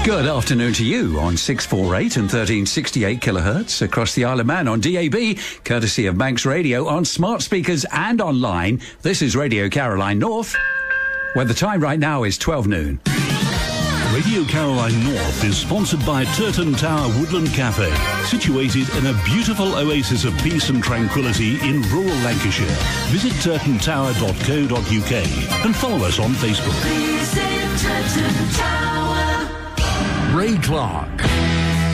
Good afternoon to you on 648 and 1368 kilohertz across the Isle of Man on DAB, courtesy of Manx Radio on smart speakers and online. This is Radio Caroline North, where the time right now is 12 noon. Radio Caroline North is sponsored by Turton Tower Woodland Cafe, situated in a beautiful oasis of peace and tranquility in rural Lancashire. Visit turtontower.co.uk and follow us on Facebook. Visit Turton Tower. Ray Clark.